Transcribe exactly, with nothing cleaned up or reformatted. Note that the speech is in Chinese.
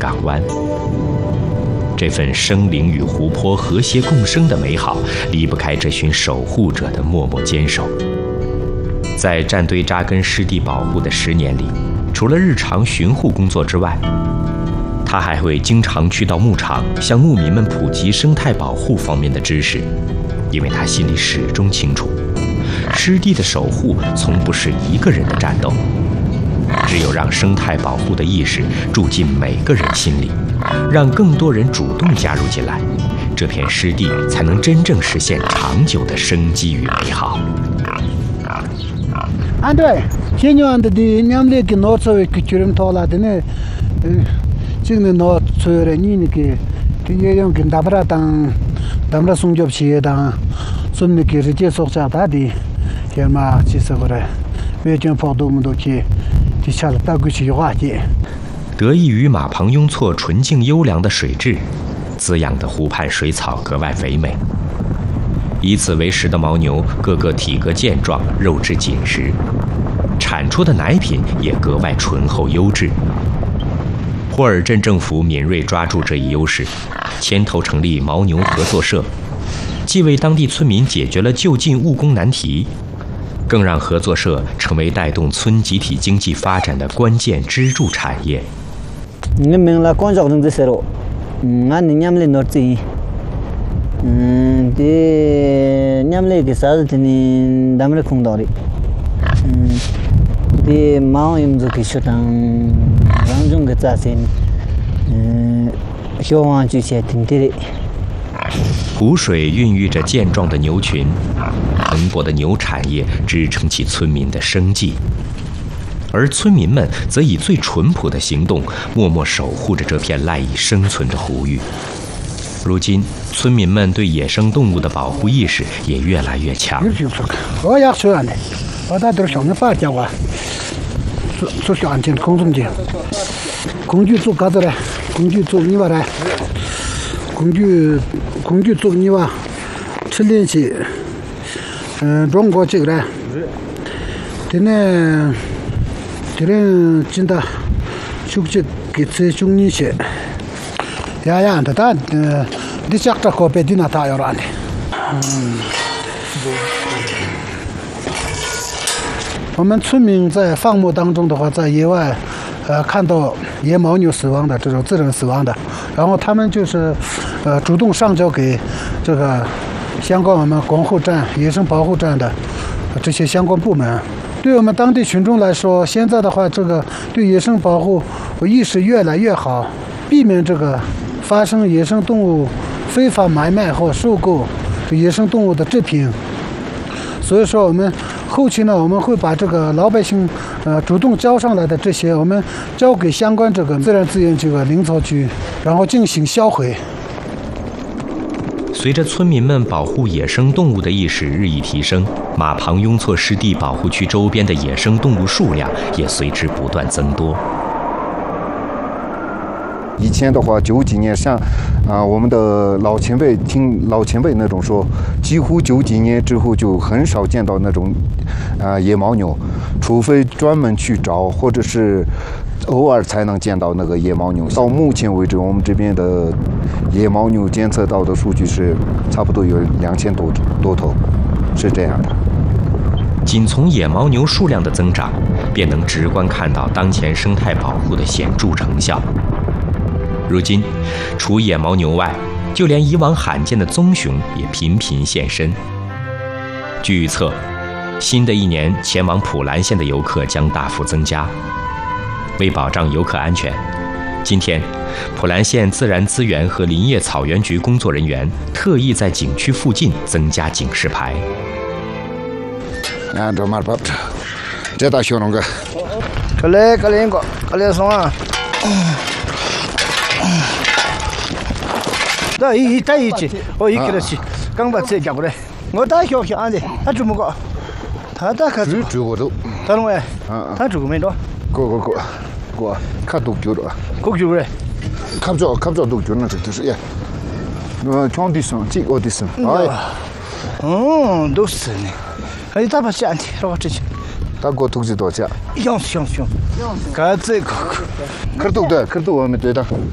港湾。这份生灵与湖泊和谐共生的美好，离不开这群守护者的默默坚守。在战堆扎根湿地保护的十年里，除了日常巡护工作之外，他还会经常去到牧场，向牧民们普及生态保护方面的知识，因为他心里始终清楚，湿地的守护从不是一个人的战斗，只有让生态保护的意识住进每个人心里，让更多人主动加入进来，这片湿地才能真正实现长久的生机与美好。 安对，今年的的年里给拿出来给主人讨了的呢，嗯，今年拿出来你那个，这也用跟大不拉当，大不拉送酒去当，所以那个是接受下大的，也嘛其实过来，为讲跑多么多去，就下了大过去化解。 得益于马旁雍措纯净优良的水质，滋养的湖畔水草格外肥美。以此为食的牦牛个个体格健壮，肉质紧实，产出的奶品也格外醇厚优质。霍尔镇政府敏锐抓住这一优势，牵头成立牦牛合作社，既为当地村民解决了就近务工难题，更让合作社成为带动村集体经济发展的关键支柱产业。 你明了工作中的时候，嗯，俺你们那边，嗯，的你们个啥子的呢？咱们空到的，嗯，的毛用这个学堂，让中个咋些，嗯，希望就些听的。 湖水孕育着健壮的牛群，蓬勃的牛产业支撑起村民的生计，而村民们则以最淳朴的行动，默默守护着这片赖以生存的湖域。如今，村民们对野生动物的保护意识也越来越强。 我也说呢，我那点小人发讲话，做做小安全工作的，工具做啥子嘞？工具做泥巴嘞？工具工具做泥巴，吃练习，嗯，中国这个嘞，这呢，这呢，真的，休息给吃中医些。呀呀，他他呃，你想着可别的那他要乱的，嗯。我们村民在放牧当中的话，在野外，呃，看到野牦牛死亡的这种自然死亡的，然后他们就是，呃，主动上交给这个相关我们广护站、野生保护站的这些相关部门。对我们当地群众来说，现在的话，这个对野生保护意识越来越好，避免这个。发生野生动物非法买卖或收购野生动物的制品，所以说我们后期呢，我们会把这个老百姓呃主动交上来的这些，我们交给相关这个自然资源这个林草局，然后进行销毁。 随着村民们保护野生动物的意识日益提升，马旁雍措湿地保护区周边的野生动物数量也随之不断增多。 以前的话，九几年像，啊、呃，我们的老前辈听老前辈那种说，几乎九几年之后就很少见到那种，啊、呃，野牦牛，除非专门去找，或者是偶尔才能见到那个野牦牛。到目前为止，我们这边的野牦牛监测到的数据是差不多有两千多多头，是这样的。 仅从野牦牛数量的增长，便能直观看到当前生态保护的显著成效。如今，除野牦牛外，就连以往罕见的棕熊也频频现身。据预测，新的一年前往普兰县的游客将大幅增加。为保障游客安全，今天，普兰县自然资源和林业草原局工作人员特意在景区附近增加警示牌。 啊，这嘛不，这大小龙哥， 可来可来个，可来送啊！나 이 다 있지. 어 이 그렇지. 강밭에 잡으래. 뭐 다 효시 안 돼. 다 주면 거. 다다 가져. 주고도. 다른 거야. 다 주면 돼. 고고고. 고. 카도 주로. 꼭 주래. 감자 감자도 주는 뜻이. 예. 너 총디선 지 어디선. 아이. 어, 도스네. 아니 다 받지 않지. 그렇지. 다 고통지도 자. 형수 형수. 가지 거. 그래도 돼. 그래도 오면 되다.